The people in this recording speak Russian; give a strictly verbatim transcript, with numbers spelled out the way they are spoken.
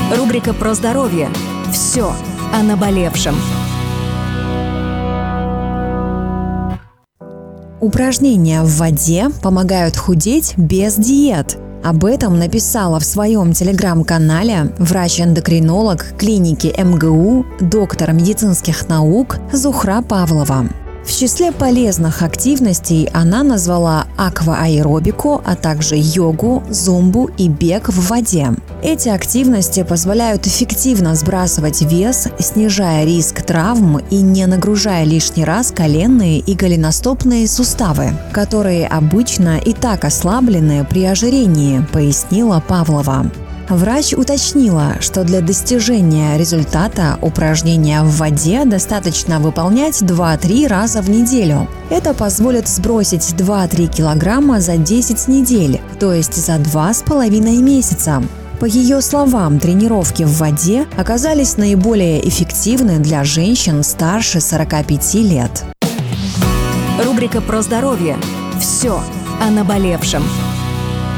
Рубрика про здоровье. Все о наболевшем. Упражнения в воде помогают худеть без диет. Об этом написала в своем телеграм-канале врач-эндокринолог клиники эм гэ у, доктор медицинских наук Зухра Павлова. В числе полезных активностей она назвала аквааэробику, а также йогу, зумбу и бег в воде. Эти активности позволяют эффективно сбрасывать вес, снижая риск травм и не нагружая лишний раз коленные и голеностопные суставы, которые обычно и так ослаблены при ожирении, пояснила Павлова. Врач уточнила, что для достижения результата упражнения в воде достаточно выполнять два-три раза в неделю. Это позволит сбросить два-три килограмма за десять недель, то есть за два с половиной месяца. По ее словам, тренировки в воде оказались наиболее эффективны для женщин старше сорока пяти лет. Рубрика про здоровье. Все о наболевшем.